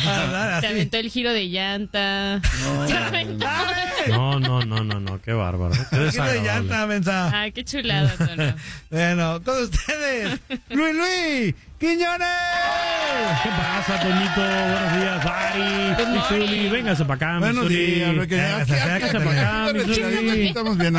Se aventó el giro de llanta. No, qué bárbaro. Qué giro de llanta, mensa. Ay, qué chulada, Tono. Bueno, con ustedes, Luis Quiñones. ¿Qué pasa, Toñito? Buenos días, Ari. Mi Zuli, véngase para acá, mi Buenos Zuli. días, Luis Quiñones. Véngase para acá, mi Zuli. Estamos bien.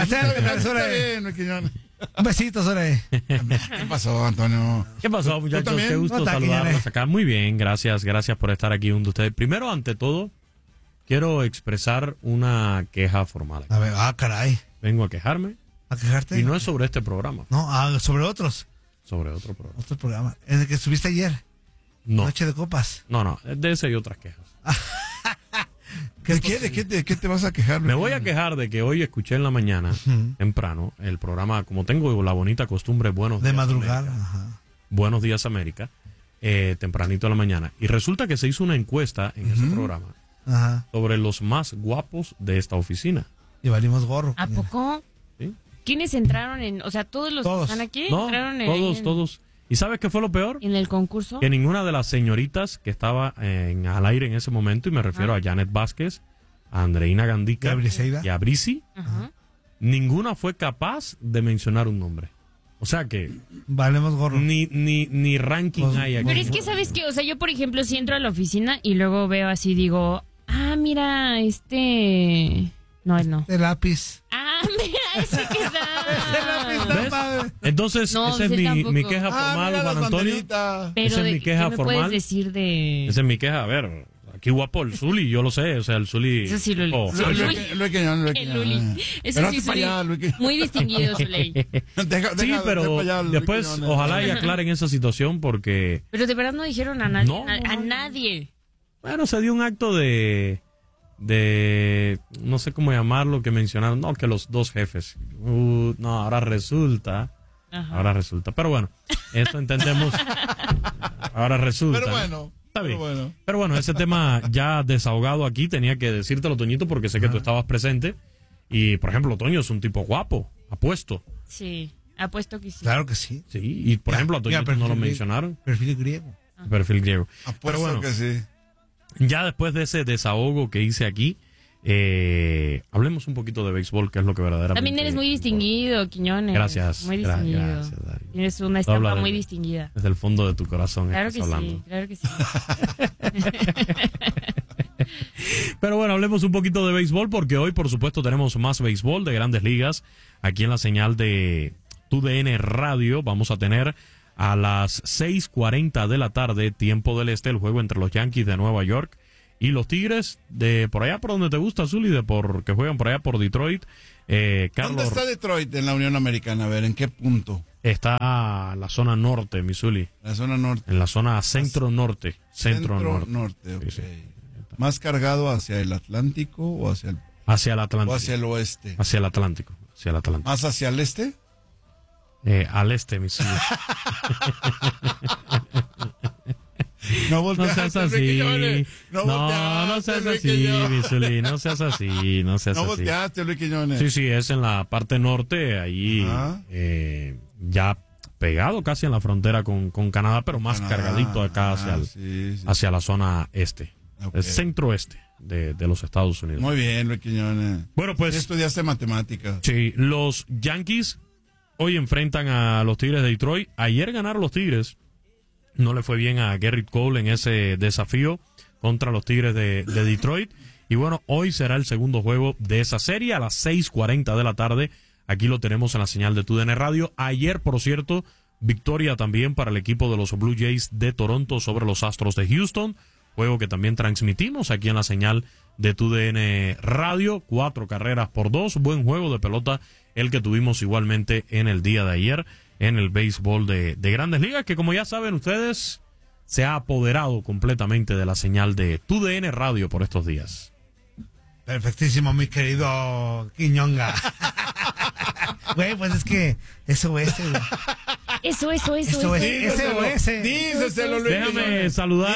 Un besito, Sore. ¿Qué pasó, Antonio? ¿Qué pasó, muchachos? Qué gusto ¿Cómo está, saludarlos Quiñones? acá. Muy bien, gracias por estar aquí junto a ustedes. Primero, ante todo, quiero expresar una queja formal. A ver, caray. Vengo a quejarme. ¿A quejarte? Y no es sobre este programa. No, sobre otros. Sobre otro programa. Otro programa. ¿En el que estuviste ayer? No. Noche de copas. No, de ese y otras quejas. ¿De qué te vas a quejar? Me voy a quejar de que hoy escuché en la mañana, temprano, el programa, como tengo la bonita costumbre, Buenos de Días madrugar. América, Ajá. Buenos Días América, tempranito en la mañana. Y resulta que se hizo una encuesta en ese programa sobre los más guapos de esta oficina. Y valimos gorro. ¿A poco? ¿Sí? ¿Quiénes entraron en...? O sea, ¿todos los que están aquí No, entraron todos. ¿Y sabes qué fue lo peor? en el concurso? Que ninguna de las señoritas que estaba al aire en ese momento, y me refiero a Janet Vázquez, a Andreina Gandica y a Brisi, ninguna fue capaz de mencionar un nombre. O sea que valemos gorro. Ni ranking hay aquí. Pero es que, ¿sabes qué? O sea, yo, por ejemplo, si entro a la oficina y luego veo así, digo, mira, No, él no. El lápiz. Mira, ese que está. Entonces, no, esa es mi queja formal, Juan Antonio. Pero esa es mi queja ¿qué me formal. puedes decir de...? Esa es mi queja. A ver, aquí guapo el Zuli, yo lo sé. O sea, el Zuli... Eso sí, Luli. El Luli. Eso sí, Zuli. Muy distinguido, Zuley. Sí, pero después, ojalá y aclaren esa situación porque... Pero de verdad no dijeron a nadie. No, a nadie. Bueno, se dio un acto de no sé cómo llamarlo, que mencionaron, no, que los dos jefes. No, ahora resulta. Pero bueno, eso entendemos. Ahora resulta. Pero bueno. Está bien. Pero bueno, ese tema ya desahogado aquí, tenía que decírtelo, Toñito, porque sé que tú estabas presente. Y, por ejemplo, Toño es un tipo guapo, apuesto. Sí, apuesto que sí. Claro que sí. Sí, y por ejemplo, a Toñito no lo mencionaron. Perfil griego. Perfil griego. Apuesto bueno, que sí. Ya después de ese desahogo que hice aquí, hablemos un poquito de béisbol, que es lo que verdaderamente... También eres muy distinguido, Quiñones. Gracias. Muy distinguido. Gracias, Dari. Tienes una estampa muy distinguida. Desde el fondo de tu corazón. Claro que hablando. sí, claro que sí. Pero bueno, hablemos un poquito de béisbol, porque hoy, por supuesto, tenemos más béisbol de Grandes Ligas. Aquí en la señal de TUDN Radio vamos a tener a las 6:40 de la tarde, tiempo del este, el juego entre los Yankees de Nueva York y los Tigres de por allá por donde te gusta, Zuli, que juegan por allá por Detroit. ¿Dónde está Detroit en la Unión Americana? A ver, ¿en qué punto? Está en la zona norte, mi Zuli. La zona norte. En la zona centro-norte. Centro-norte, ok. Sí. ¿Más cargado hacia el Atlántico o hacia el... Hacia el Atlántico. ¿O hacia el oeste? Hacia el Atlántico. ¿Más hacia el este? Al este, mi Zuli. No seas así. No seas así, mi Zuli. No seas así. No volteaste, Luis Quiñones. Sí, es en la parte norte, ahí ya pegado casi en la frontera con Canadá, pero más cargadito acá hacia la zona este. Okay. El centro-este de los Estados Unidos. Muy bien, Luis Quiñones. Bueno, pues... estudiaste matemáticas. Sí, los Yankees hoy enfrentan a los Tigres de Detroit. Ayer ganaron los Tigres. No le fue bien a Gerrit Cole en ese desafío contra los Tigres de Detroit. Y bueno, hoy será el segundo juego de esa serie a las 6:40 de la tarde. Aquí lo tenemos en la señal de TUDN Radio. Ayer, por cierto, victoria también para el equipo de los Blue Jays de Toronto sobre los Astros de Houston. Juego que también transmitimos aquí en la señal de TUDN Radio. 4-2. Buen juego de pelota el que tuvimos igualmente en el día de ayer en el béisbol de Grandes Ligas, que como ya saben ustedes, se ha apoderado completamente de la señal de TUDN Radio por estos días. Perfectísimo, mi querido Quiñonga. Güey, pues es que SOS, güey. Eso. Díceselo, Luis. Déjame saludar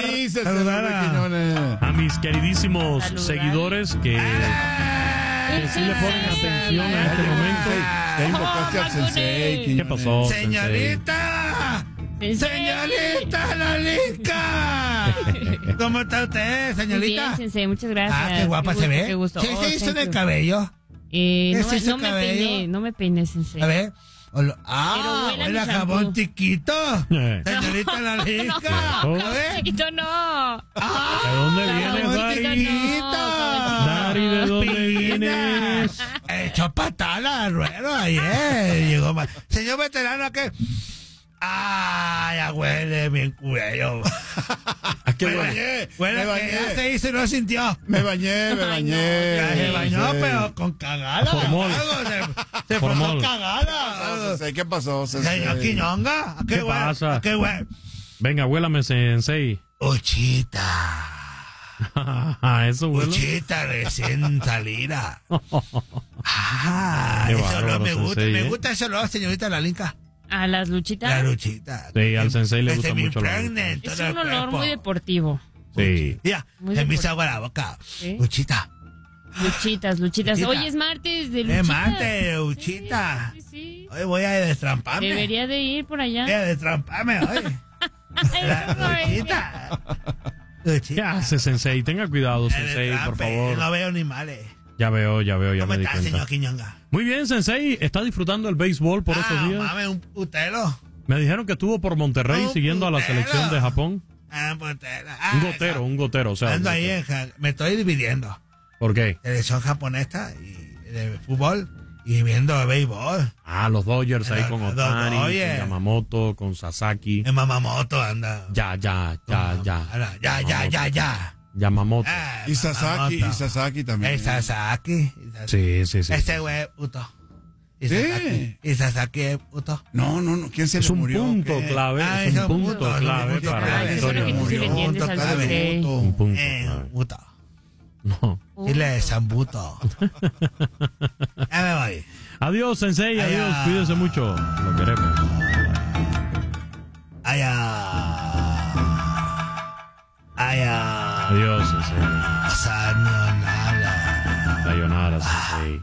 a mis queridísimos seguidores que sí le ponen atención a este momento. Ya invocaste al sensei. ¿Qué pasó, ¡Señorita! ¡Señorita Lalica! ¿Cómo está usted, señorita? Bien, sensei, muchas gracias. Ah, qué guapa se ve. Qué gusto. ¿Sí se hizo en el cabello? No me peiné, sensei. A ver. Pero huele huele a a mi jabón shampoo. chiquito. Señorita Lalinka. No, A ver. chiquito, no. ¿De dónde vienes, Jabón Dari? chiquito. Dari, ¿de dónde vienes? Echó patada al ruedo ayer. Llegó mal. Señor veterano, ¿qué? Ya huele mi cuello. ¿A qué Me huele? bañé, Huele me que bañé. ya se hizo y no sintió. Me bañé. Ya se bañó, Sí. pero con cagada. Formol. Se Formol. formó cagada. ¿Qué pasó? Señor Quiñonga. ¿A ¿Qué huele? pasa? ¿A qué huele? Venga, huélame, sensei. Uchita. Eso huele. Uchita recién salida. Qué Eso bárbaro, no me gusta. sensei, Me ¿eh? gusta ese olor, señorita Lalinka. ¿A las luchitas? La luchita. Sí, al sensei le gusta Se me mucho la impregna en Es todo el un olor cuerpo. muy deportivo. Sí. Mira, Muy se me hizo deportivo. agua la boca. ¿Sí? Luchita. Luchitas. Luchita. Hoy es martes de luchitas. Mate, Luchita. Sí. Hoy voy a destramparme. Debería de ir por allá. Voy a destramparme hoy. La Luchita. ¿Qué Luchita. hace, sensei? Tenga cuidado, El sensei, por destrampe. favor. No veo animales. Ya veo, ya ¿Cómo me di está, cuenta. señor Quiñonga? Muy bien, sensei. ¿Está disfrutando el béisbol por estos días? Mame, un putero. Me dijeron que estuvo por Monterrey Un siguiendo a la putero. selección de Japón. Un putero. Un gotero, o sea. Ando un ahí, gotero. me estoy dividiendo. ¿Por qué? Selección japonesa y de fútbol y viendo béisbol. Los Dodgers ahí con Los Otani, con Dodgers. Yamamoto, con Sasaki. En Mamamoto anda. Ya. Yamamoto. Y Sasaki también. El Sasaki. Sí. Ese güey es puto. Y Sí. Sasaki es puto. No. ¿Quién se Es le un murió? punto ¿Qué? clave, es un punto clave para la clave. victoria. Eso es lo que tú sí le entiendes al Punto clave. sensei. Un punto clave. Puto. No. Dile de Sambuto. Ya me voy. Adiós, sensei, adiós. Allá. Cuídense mucho. Lo queremos. Allá. Adiós, sensei. Sayonara. Sayonara, sensei.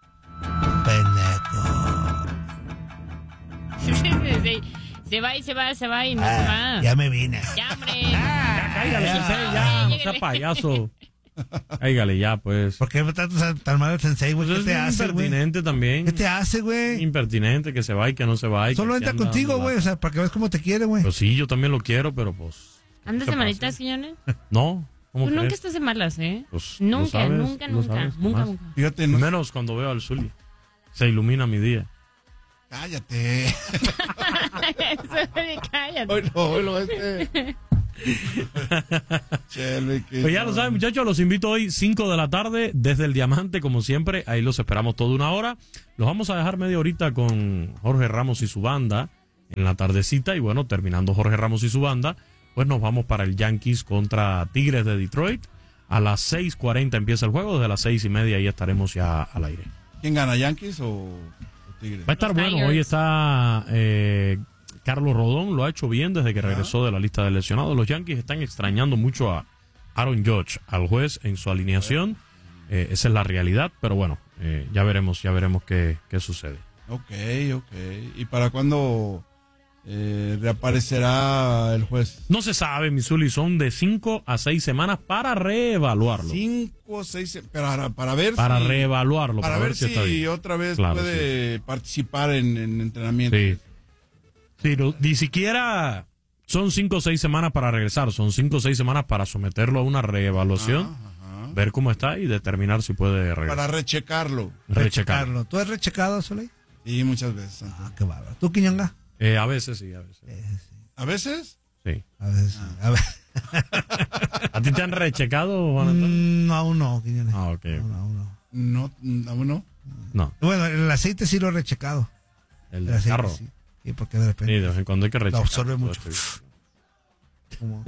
Pendejo. Se va y no se va. Ya me vine. Ya, hombre. Cáigale, sensei, ya. No sea Llégale. payaso. Cáigale ya, pues. ¿Por qué me tratas tan mal el sensei, güey? Pues ¿Qué te es hace, güey? impertinente también. ¿Qué te hace, güey? Impertinente, que se va y que no se va. Y Solo que entra anda contigo, dando güey, la- o sea, para que veas cómo te quiere, güey. Pues sí, yo también lo quiero, pero pues. ¿Andas ¿qué de manitas, pasa? Quiñones? No, ¿cómo Tú nunca crees? estás de malas, ¿eh? Pues, lo Nunca, sabes, nunca, lo nunca. sabes, Nunca, jamás. nunca. Fíjate, no. Menos cuando veo al Zuli. Se ilumina mi día. Cállate. Cállate. Chele, Pues ya lo saben, muchachos, los invito hoy 5 de la tarde desde el Diamante, como siempre. Ahí los esperamos toda una hora. Los vamos a dejar media horita con Jorge Ramos y su banda en la tardecita. Y bueno, terminando Jorge Ramos y su banda, pues nos vamos para el Yankees contra Tigres de Detroit. A las 6:40 empieza el juego. Desde las 6:30 ahí estaremos ya al aire. ¿Quién gana, Yankees o Tigres? Va a estar Los bueno. Tigers. Hoy está Carlos Rodón. Lo ha hecho bien desde que regresó de la lista de lesionados. Los Yankees están extrañando mucho a Aaron Judge, al juez en su alineación. Esa es la realidad. Pero bueno, ya veremos qué sucede. Ok. ¿Y para cuándo reaparecerá el juez? No se sabe, Missouri. Son de 5 a 6 semanas para reevaluarlo. 5, 6, para ver Para si, reevaluarlo. para ver si está si bien. otra vez Claro, puede participar en entrenamiento. Sí. Sí, ni siquiera son 5 o 6 semanas para regresar. Son 5 o 6 semanas para someterlo a una reevaluación, Ajá. ver cómo está y determinar si puede regresar. Para rechecarlo. Rechecarlo. ¿Tú has rechecado, Soleil? Sí, muchas veces. Antonio. Ah, qué bárbaro. ¿Tú, Quiñonga? A veces sí, a veces. ¿A veces? Sí. A ver, sí. A ver. ¿A ti te han rechecado, Juan Antonio? No, aún no, Quiñones. Ah, ok. Aún no. No, aún no. No, Bueno, el aceite sí lo he rechecado. el El del aceite carro. sí. Sí, porque de Sí, repente de vez en cuando hay que rechecar. absorbe mucho. como-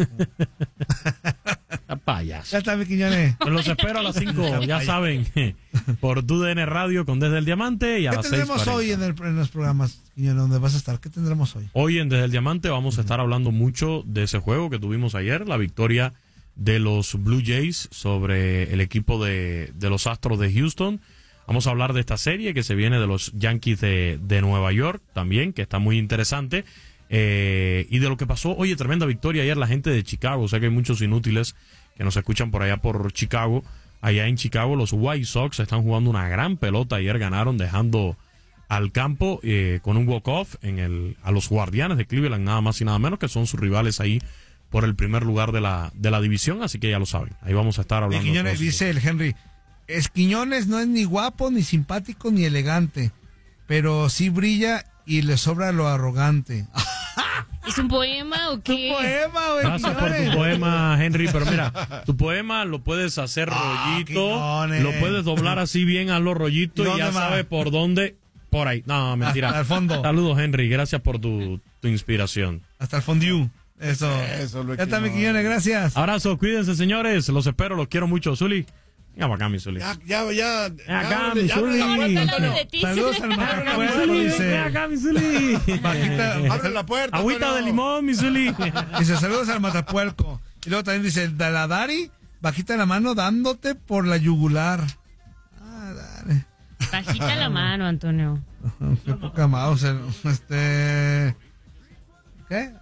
Payaso. Ya está, mi Quiñones. Pues los espero a las 5, ya saben, por TUDN Radio con Desde el Diamante y a ¿Qué las tendremos 6:40. hoy en los programas, Quiñones, donde vas a estar? ¿Qué tendremos hoy? Hoy en Desde el Diamante vamos a estar hablando mucho de ese juego que tuvimos ayer, la victoria de los Blue Jays sobre el equipo de los Astros de Houston. Vamos a hablar de esta serie que se viene de los Yankees de Nueva York también, que está muy interesante. Y de lo que pasó, oye, tremenda victoria ayer la gente de Chicago. O sea que hay muchos inútiles que nos escuchan por allá por Chicago. Allá en Chicago los White Sox están jugando una gran pelota. Ayer ganaron dejando al campo con un walk-off a los Guardianes de Cleveland, nada más y nada menos, que son sus rivales ahí por el primer lugar de la división. Así que ya lo saben. Ahí vamos a estar hablando. Quiñones, dice el Henry, Quiñones no es ni guapo, ni simpático, ni elegante, pero sí brilla y le sobra lo arrogante. ¿Es un poema o qué? Un poema, güey. Gracias por tu poema, Henry, pero mira, tu poema lo puedes hacer rollito, Quiñones. lo puedes doblar así bien a los rollitos y ya sabes por dónde, por ahí. No, mentira. Hasta el fondo. Saludos, Henry, gracias por tu inspiración. Hasta el fondue. Eso. Ya está, mi Quiñones, gracias. Abrazo, cuídense, señores, los espero, los quiero mucho. Zuli, venga para acá, mi Zuli. Ya. Acá, mi Zuli. Saludos al Matapuerco, dice. Acá, mi Zuli. Abre la puerta. Agüita Antonio. de limón, mi Zuli. Dice, saludos al Matapuerco. Y luego también dice, el Daladari, bajita la mano dándote por la yugular. Dale. Bajita la mano, Antonio. Qué poca mouse. ¿Qué?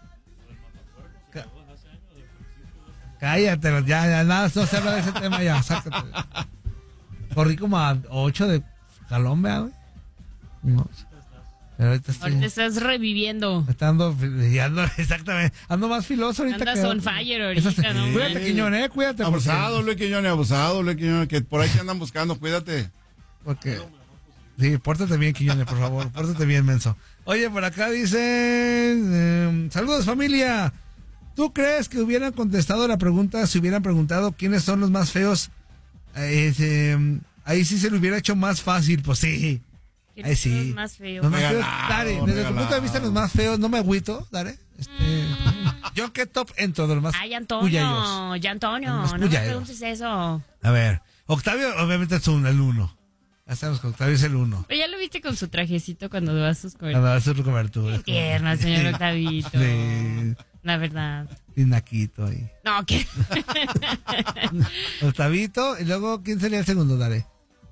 Cállate, ya, nada, no se habla de ese tema, ya, sácate. Corrí como a 8 de jalón, vea, güey. No, pero ahorita Ahorita estás reviviendo. Exactamente. Ando más filoso ahorita. Andas on fire ahorita, ¿no? Cuídate, Quiñones, cuídate. Abusado, Luis Quiñones, que por ahí te andan buscando, cuídate. Porque, sí, pórtate bien, Quiñones, por favor, pórtate bien, menso. Oye, por acá dicen, saludos, familia. ¿Tú crees que hubieran contestado la pregunta si hubieran preguntado quiénes son los más feos? Ahí sí se lo hubiera hecho más fácil, pues sí. Ahí sí. Los más feos. Los más feos, Dare, desde tu punto de vista, los más feos, no me agüito, Dare. Yo qué top entro de los más Ay, Antonio, no me preguntes eso. A ver, Octavio obviamente es el 1. Ya sabemos que Octavio es el 1. Pero ya lo viste con su trajecito cuando va a sus coberturas. Cuando va a hacer su cobertura. Qué tierno, señor Octavito. Sí. La verdad. Y Naquito ahí. No, ¿qué? Octavito, y luego, ¿quién sería el segundo? Dale.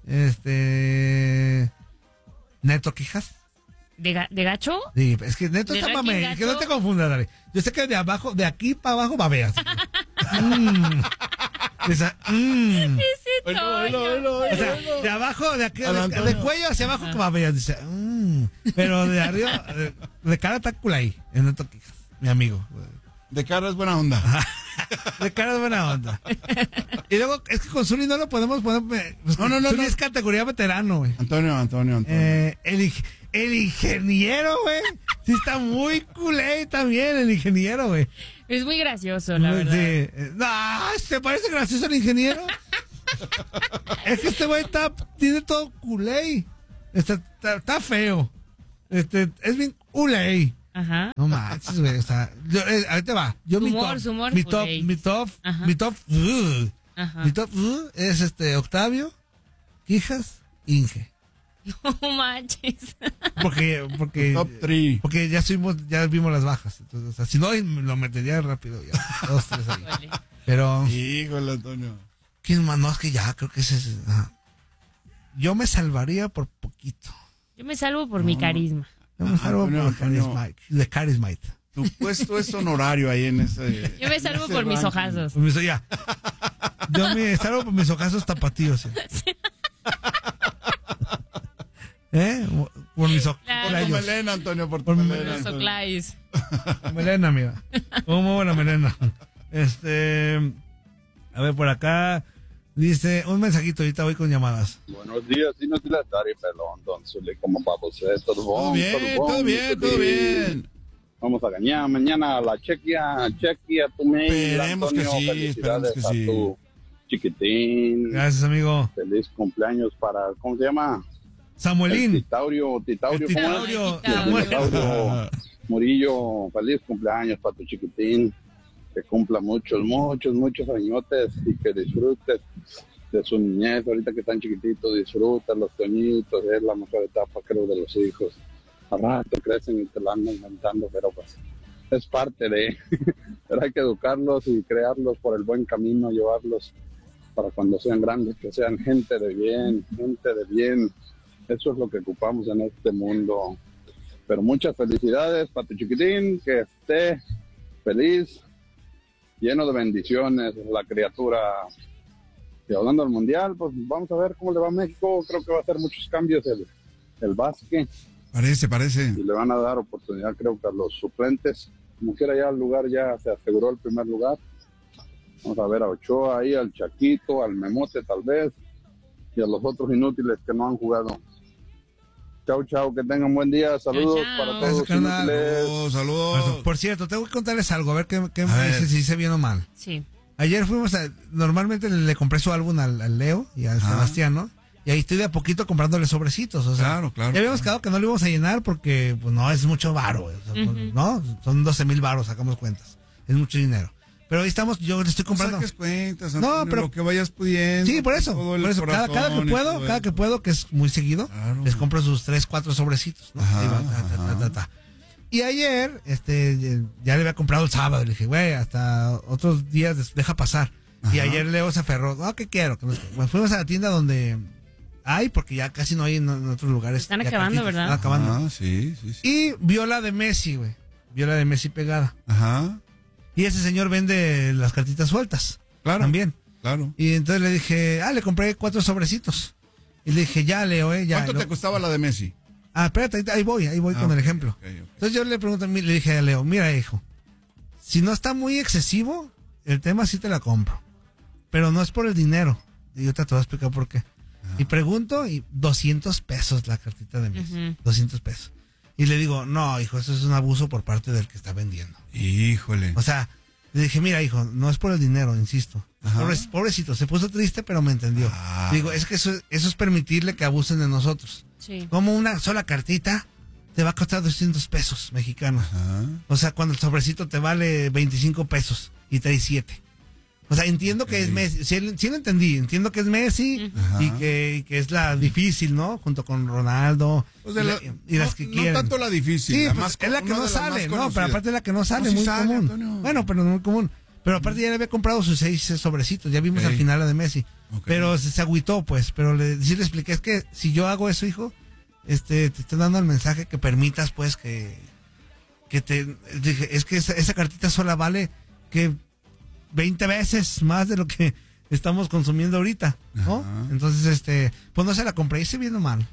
Neto Quijas. ¿De gacho? Sí, es que Neto ¿De está Ranking mame, Gacho? que no te confundas, dale. Yo sé que de abajo, de aquí para abajo babeas. Ese Toño. O sea, de abajo, de aquí, de cuello hacia abajo que babeas. Dice, pero de arriba, de cara está cool ahí, en Neto Quijas, mi amigo. De cara es buena onda. De cara es buena onda. Y luego, es que con Zuli no lo podemos poner. Pues, No. Zuli es categoría veterano, güey. Antonio. El ingeniero, güey. Sí, está muy culé también, el ingeniero, güey. Es muy gracioso, la verdad. Sí. No, ¿te parece gracioso el ingeniero? Es que este güey tiene todo culé. Está feo. Es bien culé. Ajá. No manches, güey. O sea, ahorita va. Yo Su humor, mi culé. top Ajá. es Octavio, Quijas, Inge. No manches. Porque Top 3. porque ya vimos las bajas. Entonces, o sea, si no lo metería rápido ya. 2, 3 ahí. Vale. Pero Híjole, Antonio. ¿quién más? No, es que ya creo que ese es. Yo me salvaría por poquito. Yo me salvo por mi carisma. Yo me salvo Antonio, por de Charismite. Tu puesto es honorario ahí en ese. Yo me salvo ese por mis ranking. ojazos. Ya. Yo me salvo por mis ojazos tapatíos. ¿Sí? Por mis Por tu Claro. melena, Antonio, por tu Por mi melena. Los Antonio. Oclais. melena, amiga. Como buena melena. A ver, por acá dice un mensajito, ahorita voy con llamadas. Buenos días, Dinos de la tarde, pelón, don Zuli, ¿cómo va você? Todo Todo bom? bien. Vamos a ganar mañana la chequia tu mail. Esperemos que Antonio, sí, felicidades esperemos que a sí. tu chiquitín. Gracias, amigo. Feliz cumpleaños para, ¿cómo se llama? Samuelín. Titaurio, ¿cómo es? Titaurio. Titaurio Murillo, feliz cumpleaños para tu chiquitín. Que cumpla muchos añotes y que disfrutes de su niñez. Ahorita que están chiquititos, disfruta los toñitos, es la mejor etapa, creo, de los hijos. Al rato crecen y te la andan cantando, pero pues es parte de. Pero hay que educarlos y crearlos por el buen camino, llevarlos para cuando sean grandes, que sean gente de bien. Eso es lo que ocupamos en este mundo. Pero muchas felicidades para tu chiquitín, que esté feliz, lleno de bendiciones, la criatura. Y hablando del mundial, pues vamos a ver cómo le va a México. Creo que va a hacer muchos cambios el básquet. Parece. Y le van a dar oportunidad, creo que a los suplentes. Como quiera, ya el lugar ya se aseguró el primer lugar. Vamos a ver a Ochoa ahí, al Chaquito, al Memote tal vez, y a los otros inútiles que no han jugado. Chau, que tengan buen día. Saludos Chau. para todos. Saludos. Por cierto, tengo que contarles algo, a ver qué me dice si hice bien o mal. Sí. Ayer normalmente le compré su álbum al Leo y a Sebastián, ¿no? Y ahí estoy de a poquito comprándole sobrecitos, o sea. Claro. Ya habíamos quedado que no lo íbamos a llenar porque, pues no, es mucho varo, o sea, pues, ¿no? Son 12,000 varos, sacamos cuentas. Es mucho dinero. Pero ahí estamos, yo le estoy comprando. No saques cuentas, Antonio, no, pero lo que vayas pudiendo. Sí, por eso. Cada que puedo, que es muy seguido, claro, les compro sus 3, 4 sobrecitos, ¿no? Ajá, Ahí va, Y ayer, ya le había comprado el sábado. Le dije, güey, hasta otros días deja pasar. Ajá. Y ayer Leo se aferró. No, ¿qué quiero? Bueno, fuimos a la tienda donde hay, porque ya casi no hay en otros lugares. Están acabando, ¿verdad? Están acabando. Sí. Y vio la de Messi, güey. Vio la de Messi pegada. Ajá. Y ese señor vende las cartitas sueltas. Claro. También. Claro. Y entonces le dije, le compré 4 sobrecitos. Y le dije, ya, Leo, ya. ¿Cuánto te costaba la de Messi? Espérate, ahí voy con el ejemplo. Okay. Entonces yo le dije a Leo, mira, hijo, si no está muy excesivo, el tema sí te la compro. Pero no es por el dinero. Y yo te voy a explicar por qué. Y pregunto, y 200 pesos la cartita de Messi. 200 pesos. Y le digo, no, hijo, eso es un abuso por parte del que está vendiendo. Híjole. O sea, le dije, mira, hijo, no es por el dinero, insisto. Pobrecito, se puso triste, pero me entendió. Digo, es que eso es permitirle que abusen de nosotros. Sí. Como una sola cartita te va a costar 200 pesos mexicanos. Ajá. O sea, cuando el sobrecito te vale 25 pesos y trae 7. O sea, entiendo que es Messi, sí lo entendí, entiendo que es Messi y que es la difícil, ¿no? Junto con Ronaldo y las que quieren. No tanto la difícil, sí, la pues, más, es la que no sale, no, pero aparte es la que no sale, muy sale, común. Antonio. Bueno, pero no muy común. Pero aparte ya le había comprado sus 6 sobrecitos, ya vimos al final la de Messi. Pero se agüitó, pues, pero sí le expliqué, es que si yo hago eso, hijo, te estoy dando el mensaje que permitas, pues, que dije, es que esa cartita sola vale que 20 veces más de lo que estamos consumiendo ahorita, ¿no? Ajá. Entonces, pues no se la compré, hice bien o mal.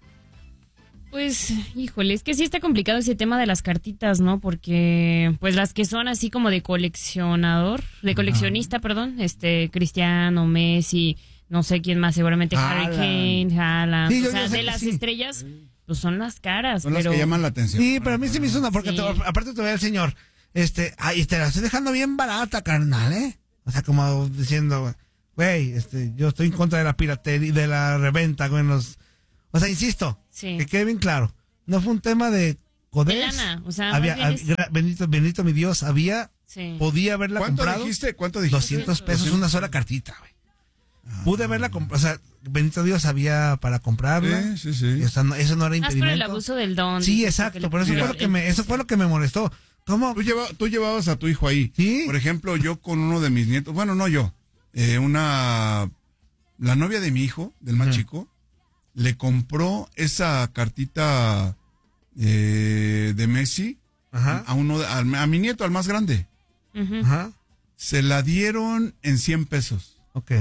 Pues, híjole, es que sí está complicado ese tema de las cartitas, ¿no? Porque, pues las que son así como de coleccionista, perdón, Cristiano, Messi, no sé quién más, seguramente Harry Kane, Haaland, sí, o sea, de las estrellas, pues son las caras. Son las que llaman la atención. Sí, pero a mí se me hizo una, porque aparte te ve el señor, y te la estoy dejando bien barata, carnal, ¿eh? O sea, como diciendo, güey, yo estoy en contra de la piratería, de la reventa, güey, o sea, insisto, que quede bien claro, no fue un tema de codés. O sea, bendito mi Dios, podía haberla comprado. ¿Cuánto dijiste? 200 pesos una sola cartita, güey. Pude haberla comprado, o sea, bendito Dios, había para comprarla. Sí. O sea, eso no era impedimento. Más por el abuso del don. Sí, exacto, por eso fue lo que me molestó. ¿Cómo? Tú llevabas a tu hijo ahí. ¿Sí? Por ejemplo, yo con uno de mis nietos, bueno, no yo, la novia de mi hijo, del más chico, le compró esa cartita de Messi a mi nieto, al más grande. Ajá. Se la dieron en 100 pesos. Ok.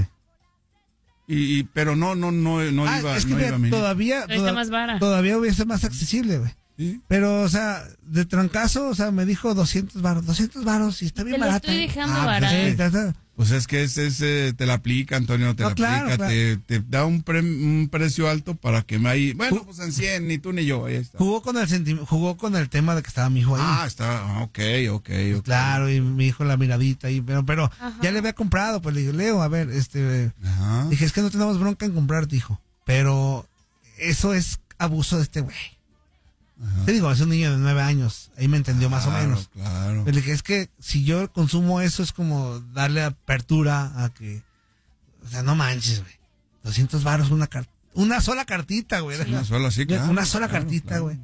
Pero no iba, es que no iba a mí. Todavía más vara. Todavía hubiese más accesible, güey. ¿Sí? Pero, o sea, de trancazo, o sea, me dijo 200 varos y está bien barata. Te lo estoy dejando barato. Pues es que te la aplica, Antonio, aplica, claro. Te da un precio alto para que me ahí, bueno, pues en 100, ni tú ni yo, ahí está. Jugó con el tema de que estaba mi hijo ahí. Ok. Claro, y mi hijo la miradita ahí, pero ya le había comprado, pues le dije, Leo, a ver, dije, es que no tenemos bronca en comprarte, hijo, pero eso es abuso de este güey. Te digo, es un niño de 9 años, ahí me entendió más o menos. Claro. Le dije, es que si yo consumo eso es como darle apertura a que, o sea, no manches, güey. 200 varos una sola cartita, güey. Sí, una sola, sí, claro. Una sola cartita, güey.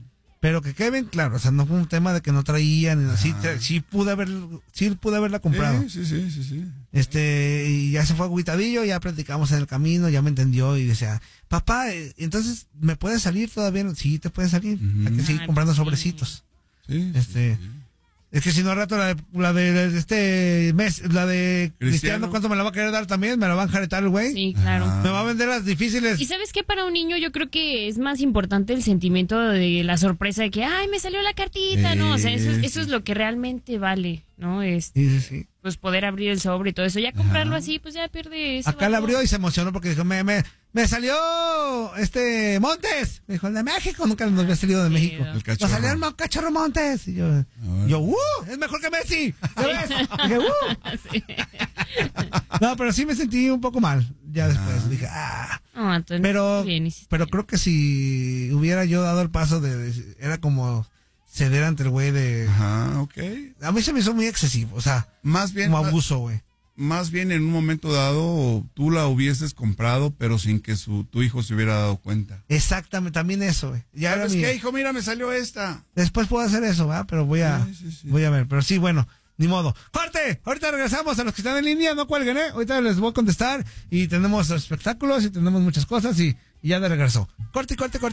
Pero que quede bien claro, o sea, no fue un tema de que no traían, sí pude haberla comprado. Sí. Y ya se fue agüitadillo, ya platicamos en el camino, ya me entendió y decía, papá, entonces, ¿me puede salir todavía? Sí, te puede salir. Hay que seguir comprando sobrecitos. Sí. Es que si no al rato la de este mes, la de Cristiano, ¿cuánto me la va a querer dar también? ¿Me la va a enjaretar el güey? Sí, claro. Me va a vender las difíciles. Y ¿sabes qué? Para un niño yo creo que es más importante el sentimiento de la sorpresa de que, ay, me salió la cartita, ¿no? O sea, eso es lo que realmente vale, ¿no? Sí. Pues poder abrir el sobre y todo eso. Ya comprarlo así, pues ya pierde ese Acá la abrió y se emocionó porque dijo, me salió Montes. Me dijo, el de México, nunca nos había salido de México. El cachorro. Nos salió el cachorro Montes. Y yo, es mejor que Messi. ¿Sabes? Dije, Sí. No, pero sí me sentí un poco mal. Ya después dije, No, entonces, pero bien, pero creo que si hubiera yo dado el paso era como ceder ante el güey de... Ajá, ok. A mí se me hizo muy excesivo, o sea, Más bien, como abuso, güey. más bien en un momento dado tú la hubieses comprado, pero sin que tu hijo se hubiera dado cuenta. Exactamente, también eso, güey. Ya era ¿Sabes qué, hijo? Mira, me salió esta. Después puedo hacer eso, ¿verdad? Pero voy a ver. Pero sí, bueno, ni modo. ¡Corte! Ahorita regresamos. A los que están en línea, no cuelguen, ¿eh? Ahorita les voy a contestar. Y tenemos espectáculos y tenemos muchas cosas y ya de regreso. ¡Corte!